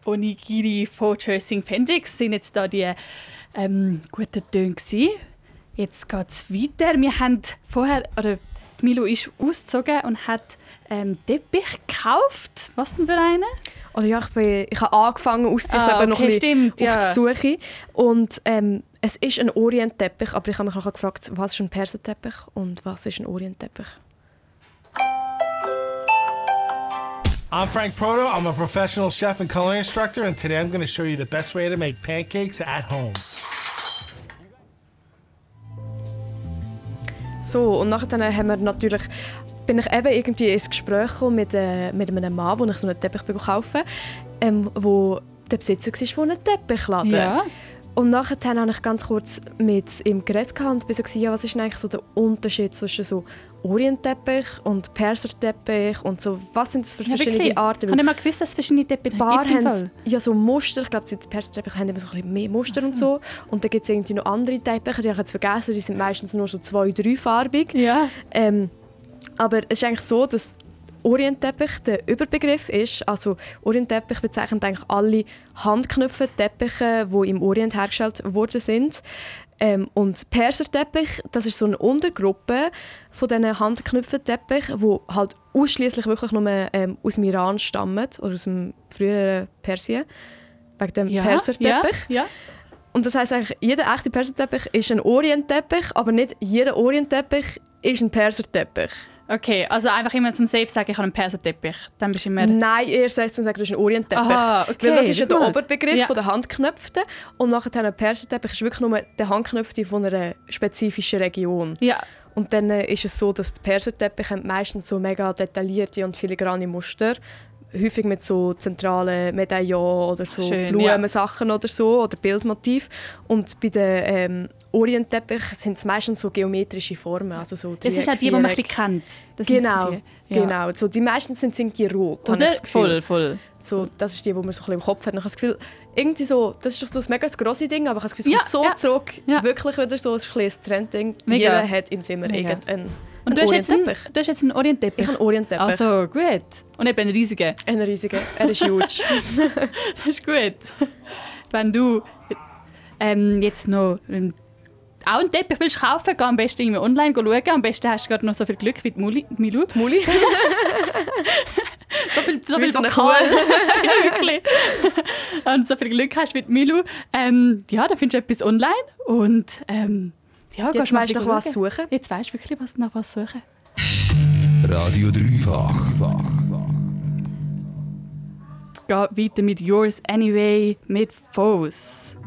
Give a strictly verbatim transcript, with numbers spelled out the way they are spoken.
Onigiri von Choosing Fendrix sind jetzt da die ähm, guten Töne gewesen. Jetzt geht es weiter. Wir haben vorher, oder Milo ist ausgezogen und hat ähm, Teppich gekauft. Was denn für einen? Oder ja, ich, bin, ich habe angefangen auszuziehen, Ah, ich bin okay, noch ein stimmt, bisschen ja. auf der Suche. Und ähm, es ist ein Orientteppich, aber ich habe mich auch gefragt, was ist ein Perserteppich und was ist ein Orientteppich? I'm Frank Proto. I'm a professional chef and culinary instructor, and today I'm going to show you the best way to make pancakes at home. So, und nachher haben wir natürlich, bin ich eben irgendwie ins Gespräch gekommen mit, äh, mit einem Mann, wo ich so einen Teppich kaufen ähm, wo der Besitzer war von einem Teppichladen. Ja. Und nachher habe ich ganz kurz mit ihm geredet und bin so, ja, was ist denn eigentlich so der Unterschied zwischen so Orientteppich und Perserteppich und so, was sind das für Ja, verschiedene wirklich. Arten? Ich habe nicht mal gewusst, dass es verschiedene Teppiche Ein paar gibt. im haben Fall. ja so Muster, ich glaube, die Perserteppiche haben immer so ein bisschen mehr Muster und so. Und dann gibt es irgendwie noch andere Teppiche, die habe ich jetzt vergessen, die sind meistens nur so zwei-, dreifarbig. Ja. Ähm, aber es ist eigentlich so, dass Orientteppich der Überbegriff ist. Also Orientteppich bezeichnet eigentlich alle Handknöpfe-Teppiche, die im Orient hergestellt worden sind. Ähm, und Perserteppich, das ist so eine Untergruppe von diesen Handknöpfe-Teppichen, die halt ausschließlich wirklich nur ähm, aus dem Iran stammen oder aus dem früheren Persien, wegen dem Ja, Perserteppich. Ja, ja. Und das heisst eigentlich, jeder echte Perserteppich ist ein Orientteppich, aber nicht jeder Orientteppich ist ein Perserteppich. Okay, also einfach immer zum Safe sagen, ich habe einen Perserteppich. Dann bist du immer... Nein, erst sagst du, das ist ein Orientteppich. Aha, okay, Weil das ist ja schau der mal. Oberbegriff Ja. von der Handknöpften. Und nachher ein Perserteppich ist wirklich nur der Handknöpfte von einer spezifischen Region. Ja. Und dann äh, ist es so, dass die Perserteppiche haben meistens so mega detaillierte und filigrane Muster. Häufig mit so zentralen Medaillons oder so Schön, Blumensachen oder so oder Bildmotiv. Und bei den ähm, Orientteppichen sind es meistens so geometrische Formen. Also so Das ist auch die, die man ein bisschen kennt. Das sind Genau, die. Ja. genau. So, die meisten sind irgendwie rot, habe Oder? ich das Gefühl. Voll, voll. So, das ist die, die man so ein bisschen im Kopf hat. Und ich habe das Gefühl, irgendwie so, das ist doch so ein mega grosses Ding, aber ich habe das Gefühl, es Ja, kommt so ja. zurück. Ja. Wirklich wieder so ein kleines Trendding. Mega. Jeder hat im Zimmer Mega. irgendeinen Und du hast, jetzt einen, Orientteppich. du hast jetzt einen Orientteppich? Ich habe einen Orientteppich. Also, gut. Und eben einen riesigen. Einen riesigen. Er ist huge. Das ist gut. Wenn du ähm, jetzt noch ähm, auch einen Teppich willst kaufen, geh am besten irgendwie online schauen. Am besten hast du gerade noch so viel Glück wie die Muli. Milu. Muli. So viel, so Wie viel so eine Vokal. Ja, wirklich. Und so viel Glück hast wie die Milu. Ähm, ja, da findest du etwas online. Und ähm, ja, Jetzt mal weisst du ein noch bisschen was schauen. suchen. Jetzt weißt du wirklich, was nach was suchen. Radio Dreifach. Geht weiter mit Yours Anyway mit Foes.